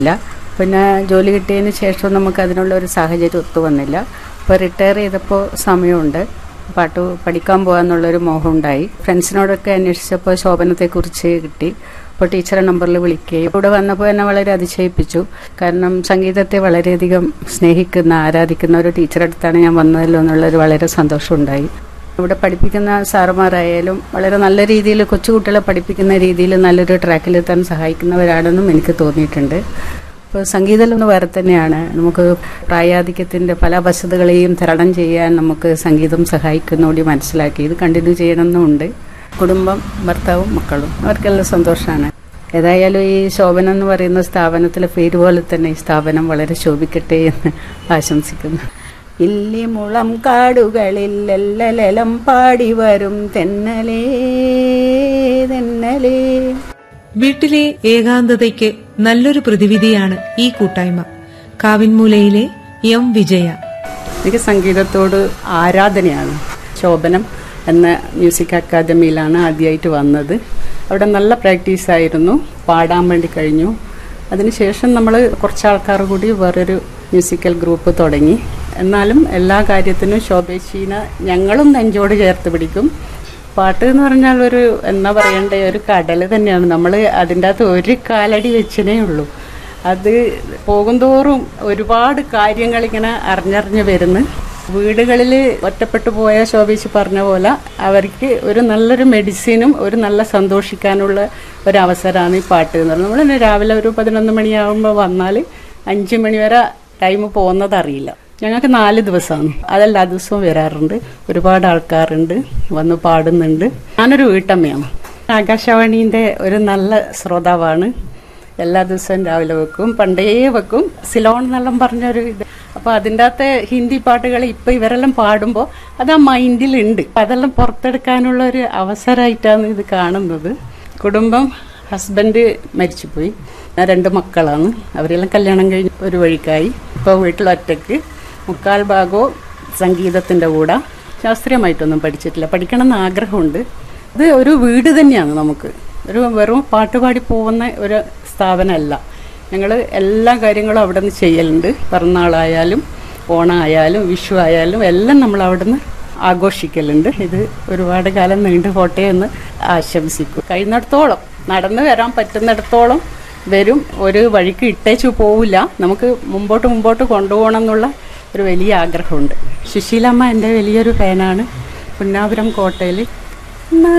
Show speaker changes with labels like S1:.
S1: ഇല്ല. പിന്നെ ജോലി കിട്ടിയതിന് ശേഷം നമുക്ക് അതിനുള്ള ഒരു സാഹചര്യം ഒത്തു വന്നില്ല. ഇപ്പോൾ റിട്ടയർ ചെയ്തപ്പോൾ സമയമുണ്ട്, പാട്ട് പഠിക്കാൻ പോകാമെന്നുള്ളൊരു മോഹമുണ്ടായി. ഫ്രണ്ട്സിനോടൊക്കെ അന്വേഷിച്ചപ്പോൾ ശോഭനത്തെക്കുറിച്ച് കിട്ടി. അപ്പോൾ ടീച്ചറെ നമ്പറിൽ വിളിക്കുകയും ഇവിടെ വന്നപ്പോൾ എന്നെ വളരെ അതിശയിപ്പിച്ചു. കാരണം സംഗീതത്തെ വളരെയധികം സ്നേഹിക്കുന്ന ആരാധിക്കുന്ന ഒരു ടീച്ചറെ അടുത്താണ് ഞാൻ വന്നതല്ലോ എന്നുള്ളൊരു വളരെ സന്തോഷമുണ്ടായി. ഇവിടെ പഠിപ്പിക്കുന്ന സാറുമാരായാലും വളരെ നല്ല രീതിയിൽ കൊച്ചുകുട്ടികളെ പഠിപ്പിക്കുന്ന രീതിയിൽ നല്ലൊരു ട്രാക്കിലെത്താൻ സഹായിക്കുന്നവരാണെന്നും എനിക്ക് തോന്നിയിട്ടുണ്ട്. ഇപ്പോൾ സംഗീതം വേറെ തന്നെയാണ്. നമുക്ക് പ്രായാധിക്യത്തിൻ്റെ പല വശതകളെയും തരണം ചെയ്യാൻ നമുക്ക് സംഗീതം സഹായിക്കുന്നതുകൂടി മനസ്സിലാക്കി ഇത് കണ്ടിന്യൂ ചെയ്യണമെന്നുണ്ട്. കുടുംബം, ഭർത്താവും മക്കളും അവർക്കെല്ലാം സന്തോഷമാണ്. ഏതായാലും ഈ ശോഭന എന്ന് പറയുന്ന സ്ഥാപനത്തിലെ പേര് പോലെ തന്നെ ഈ സ്ഥാപനം വളരെ ശോഭിക്കട്ടെ എന്ന് ആശംസിക്കുന്നു. ഇല്ലിമുളം കാടുകളിൽ എല്ലലം പാടി വരും തെന്നലേ തെന്നലേ.
S2: വീട്ടിലെ ഏകാന്തതയ്ക്ക് നല്ലൊരു പ്രതിവിധിയാണ് ഈ കൂട്ടായ്മ. കാവിൻമൂലയിലെ എം വിജയ.
S1: എനിക്ക് സംഗീതത്തോട് ആരാധനയാണ്. ശോഭനം എന്ന മ്യൂസിക് അക്കാദമിയിലാണ് ആദ്യമായിട്ട് വന്നത്. അവിടെ നല്ല പ്രാക്ടീസായിരുന്നു, പാടാൻ വേണ്ടി കഴിഞ്ഞു. അതിനുശേഷം നമ്മൾ കുറച്ച് ആൾക്കാർ കൂടി വേറൊരു മ്യൂസിക്കൽ ഗ്രൂപ്പ് തുടങ്ങി. എന്നാലും എല്ലാ കാര്യത്തിനും ശോഭേശീന ഞങ്ങളും നെഞ്ചോട് ചേർത്ത് പിടിക്കും. പാട്ട് എന്ന് പറഞ്ഞാൽ ഒരു എന്താ പറയണ്ടേ, ഒരു കടൽ തന്നെയാണ്. നമ്മൾ അതിൻ്റെ അകത്ത് ഒരു കാലടി വെച്ചതേ ഉള്ളൂ. അത് പോകുന്തോറും ഒരുപാട് കാര്യങ്ങളിങ്ങനെ അറിഞ്ഞറിഞ്ഞ് വരുന്നു. വീടുകളിൽ ഒറ്റപ്പെട്ടു പോയ ശോഭേശി പറഞ്ഞ പോലെ അവർക്ക് ഒരു നല്ലൊരു മെഡിസിനും ഒരു നല്ല സന്തോഷിക്കാനുള്ള ഒരവസരമാണ് ഈ പാട്ട് എന്ന് പറയുന്നത്. നമ്മൾ രാവിലെ ഒരു 11 മണിയാകുമ്പോൾ വന്നാൽ 5 മണി വരെ ടൈം പോകുന്നത് അറിയില്ല. ഞങ്ങൾക്ക് 4 ദിവസമാണ്, അതെല്ലാ ദിവസവും വരാറുണ്ട്. ഒരുപാട് ആൾക്കാരുണ്ട്, വന്ന് പാടുന്നുണ്ട്. ഞാനൊരു വീട്ടമ്മയാണ്. ആകാശവാണീൻ്റെ ഒരു നല്ല ശ്രോതാവാണ്. എല്ലാ ദിവസവും രാവിലെ വെക്കും, പണ്ടേ വെക്കും. സിലോൺ എന്നെല്ലാം പറഞ്ഞൊരു ഇത്. അപ്പോൾ അതിൻ്റെ അകത്തെ ഹിന്ദി പാട്ടുകൾ ഇപ്പോൾ ഇവരെല്ലാം പാടുമ്പോൾ അത് ആ മൈൻഡിലുണ്ട്. അതെല്ലാം പുറത്തെടുക്കാനുള്ള ഒരു അവസരമായിട്ടാണ് ഇത് കാണുന്നത്. കുടുംബം, ഹസ്ബൻഡ് മരിച്ചുപോയി. 2 മക്കളാണ്. അവരെല്ലാം കല്യാണം കഴിഞ്ഞ് ഒരു വഴിക്കായി. ഇപ്പോൾ വീട്ടിലൊറ്റയ്ക്ക്. 3/4 ഭാഗവും സംഗീതത്തിൻ്റെ കൂടെ. ശാസ്ത്രീയമായിട്ടൊന്നും പഠിച്ചിട്ടില്ല, പഠിക്കണമെന്ന് ആഗ്രഹമുണ്ട്. ഇത് ഒരു വീട് തന്നെയാണ് നമുക്ക്. ഒരു വെറും പാട്ടുപാടി പോകുന്ന ഒരു സ്ഥാപനമല്ല. ഞങ്ങൾ എല്ലാ കാര്യങ്ങളും അവിടെ നിന്ന് ചെയ്യലുണ്ട്. പിറന്നാളായാലും ഓണമായാലും വിഷു ആയാലും എല്ലാം നമ്മൾ അവിടെ നിന്ന് ആഘോഷിക്കലുണ്ട്. ഇത് ഒരുപാട് കാലം നീണ്ടു പോട്ടെ എന്ന് ആശംസിക്കും. കഴിയുന്നിടത്തോളം നടന്നു വരാൻ പറ്റുന്നിടത്തോളം വരും. ഒരു വഴിക്ക് ഇട്ടേച്ചു പോവില്ല. നമുക്ക് മുമ്പോട്ട് കൊണ്ടുപോകണം എന്നുള്ള ഒരു വലിയ ആഗ്രഹമുണ്ട്. സുശീലമ്മ എൻ്റെ വലിയൊരു ഫാനാണ്. പുന്നാപുരം കോട്ടയിൽ